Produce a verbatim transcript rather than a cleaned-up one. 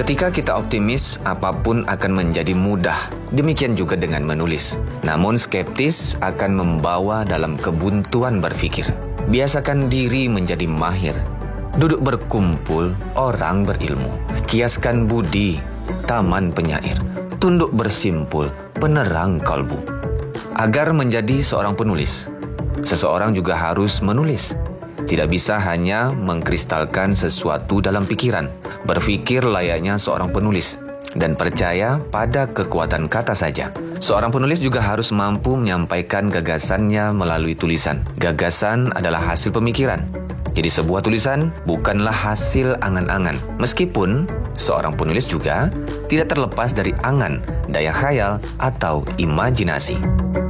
Ketika kita optimis, apapun akan menjadi mudah. Demikian juga dengan menulis. Namun skeptis akan membawa dalam kebuntuan berpikir. Biasakan diri menjadi mahir. Duduk berkumpul orang berilmu. Kiaskan budi, taman penyair. Tunduk bersimpul, penerang kalbu. Agar menjadi seorang penulis, seseorang juga harus menulis. Tidak bisa hanya mengkristalkan sesuatu dalam pikiran. Berpikir layaknya seorang penulis dan percaya pada kekuatan kata saja. Seorang penulis juga harus mampu menyampaikan gagasannya melalui tulisan. Gagasan adalah hasil pemikiran. Jadi sebuah tulisan bukanlah hasil angan-angan. Meskipun seorang penulis juga tidak terlepas dari angan, daya khayal, atau imajinasi.